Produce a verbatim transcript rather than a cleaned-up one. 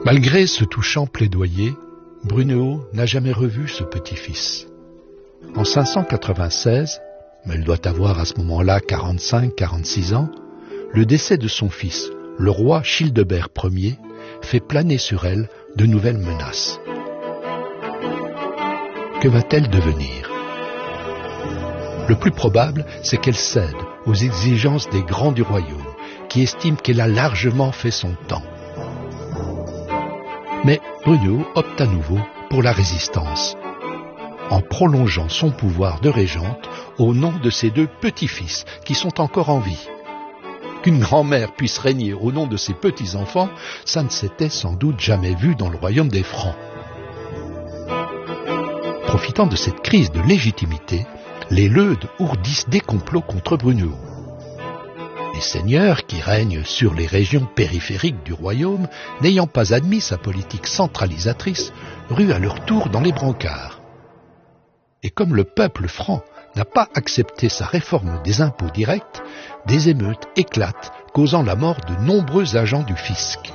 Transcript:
Malgré ce touchant plaidoyer, Brunehaut n'a jamais revu ce petit-fils. En cinq cent quatre-vingt-seize, mais elle doit avoir à ce moment-là quarante-cinq quarante-six ans, le décès de son fils, le roi Childebert Ier, fait planer sur elle de nouvelles menaces. Que va-t-elle devenir ? Le plus probable, c'est qu'elle cède aux exigences des grands du royaume, qui estiment qu'elle a largement fait son temps. Mais Brunehaut opte à nouveau pour la résistance, en prolongeant son pouvoir de régente au nom de ses deux petits-fils qui sont encore en vie. Qu'une grand-mère puisse régner au nom de ses petits-enfants, ça ne s'était sans doute jamais vu dans le royaume des Francs. Profitant de cette crise de légitimité, les Leudes ourdissent des complots contre Brunehaut. Les seigneurs qui règnent sur les régions périphériques du royaume, n'ayant pas admis sa politique centralisatrice, ruent à leur tour dans les brancards. Et comme le peuple franc n'a pas accepté sa réforme des impôts directs, des émeutes éclatent, causant la mort de nombreux agents du fisc.